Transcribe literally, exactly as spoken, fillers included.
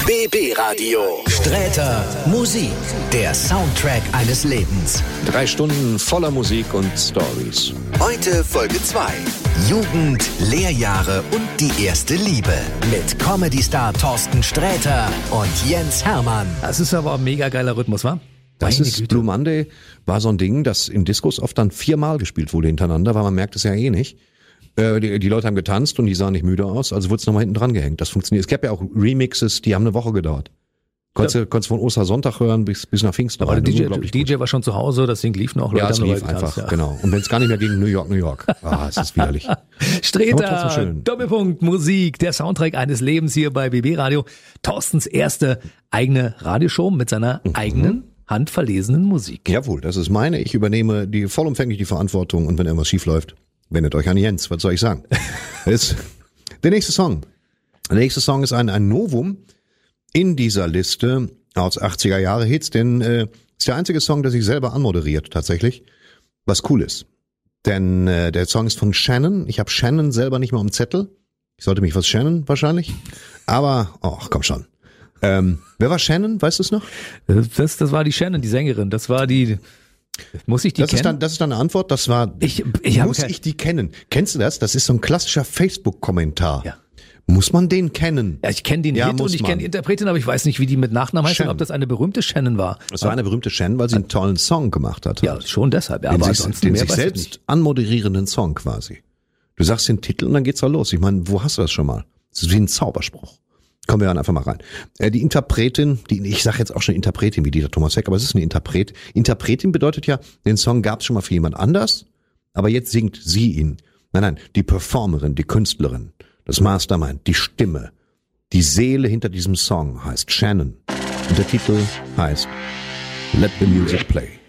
B B Radio. Sträter Musik, der Soundtrack eines Lebens. Drei Stunden voller Musik und Stories. Heute Folge zwei. Jugend, Lehrjahre und die erste Liebe. Mit Comedy-Star Thorsten Sträter und Jens Hermann. Das ist aber ein mega geiler Rhythmus, wa? Das Meine ist, Güte. Blue Monday war so ein Ding, das in Discos oft dann viermal gespielt wurde hintereinander, weil man merkt es ja eh nicht. Äh, die, die Leute haben getanzt und die sahen nicht müde aus, also wurde es nochmal hinten dran gehängt. Das funktioniert. Es gab ja auch Remixes, die haben eine Woche gedauert. Konntest du konntest von Ostersonntag hören bis, bis nach Pfingsten Aber rein. der D J, Unglaublich D J gut. war schon zu Hause, das Ding lief noch. Ja, Leute es haben lief dabei getanzt, einfach, ja. genau. Und wenn es gar nicht mehr gegen New York, New York. Ah, es ist widerlich. Aber trotzdem Streter, schön. Doppelpunkt, Musik, der Soundtrack eines Lebens hier bei B B Radio. Thorstens erste eigene Radioshow mit seiner Mhm. eigenen, handverlesenen Musik. Jawohl, das ist meine. Ich übernehme die vollumfänglich die Verantwortung und wenn irgendwas schief läuft, wendet euch an Jens. Was soll ich sagen? Jetzt, der nächste Song. Der nächste Song ist ein, ein Novum in dieser Liste aus achtziger Jahre Hits, denn äh, ist der einzige Song, der sich selber anmoderiert tatsächlich, was cool ist. Denn äh, der Song ist von Shannon. Ich habe Shannon selber nicht mehr am Zettel. Ich sollte mich was Shannon wahrscheinlich. Aber, oh, komm schon. Ähm, wer war Shannon? Weißt du es noch? Das, das war die Shannon, die Sängerin. Das war die, muss ich die Das kennen? ist dann, das ist dann eine Antwort. Das war, Ich- ich habe muss kein- ich die kennen? Kennst du das? Das ist so ein klassischer Facebook-Kommentar. Ja. Muss man den kennen? Ja, ich kenne den Ja, Hit und muss ich man. kenne die Interpretin, aber ich weiß nicht, wie die mit Nachnamen heißt und Shannon. ob das eine berühmte Shannon war. Das war eine berühmte Shannon, weil sie einen tollen Song gemacht hat. Ja, schon deshalb. Ja, den aber sich, ansonsten den mehr sich weiß ich selbst nicht. anmoderierenden Song quasi. Du sagst den Titel und dann geht's auch los. Ich meine, wo hast du das schon mal? Das ist wie ein Zauberspruch. Kommen wir dann einfach mal rein. Äh, die Interpretin, die ich sage jetzt auch schon Interpretin wie Dieter Thomas Heck, aber es ist eine Interpret. Interpretin bedeutet ja, den Song gab's schon mal für jemand anders, aber jetzt singt sie ihn. Nein, nein, die Performerin, die Künstlerin, das Mastermind, die Stimme, die Seele hinter diesem Song heißt Shannon. Und der Titel heißt Let the Music Play.